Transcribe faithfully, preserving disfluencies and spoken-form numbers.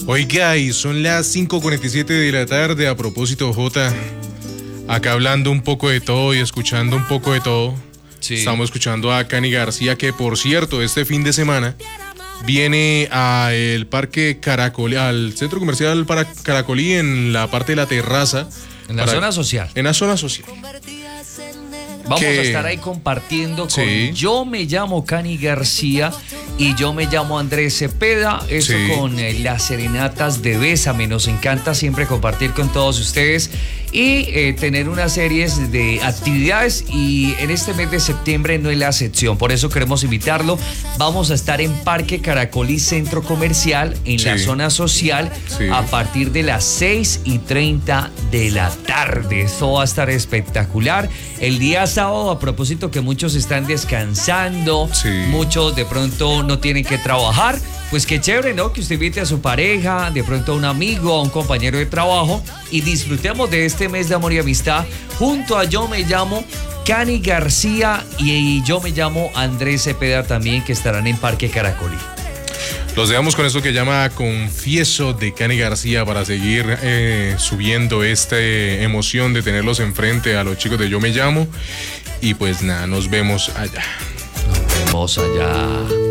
Oiga, y son las cinco cuarenta y siete de la tarde. A propósito, Jota, acá hablando un poco de todo y escuchando un poco de todo. Sí. Estamos escuchando a Cani García, que por cierto, este fin de semana viene al Parque Caracolí, al Centro Comercial para Caracolí, en la parte de la terraza. En la para, zona social. En la zona social. Vamos ¿Qué? a estar ahí compartiendo con Sí. Yo me llamo Cani García y yo me llamo Andrés Cepeda. Eso Sí. con eh, las serenatas de Bésame. Nos encanta siempre compartir con todos ustedes y eh, tener una serie de actividades, y en este mes de septiembre no es la excepción. Por eso queremos invitarlo. Vamos a estar en Parque Caracolí Centro Comercial, en Sí. la zona social, Sí. a partir de las seis y treinta de la tarde. Esto va a estar espectacular. El día sábado, a propósito que muchos están descansando, Sí. muchos de pronto no tienen que trabajar, pues qué chévere, ¿no? Que usted invite a su pareja, de pronto a un amigo, a un compañero de trabajo, y disfrutemos de este mes de amor y amistad junto a Yo me llamo Cani García y yo me llamo Andrés Cepeda también, que estarán en Parque Caracolí. Los dejamos con esto que llama Confieso de Cani García para seguir eh, subiendo esta emoción de tenerlos enfrente a los chicos de Yo me llamo. Y pues nada, nos vemos allá. Nos vemos allá.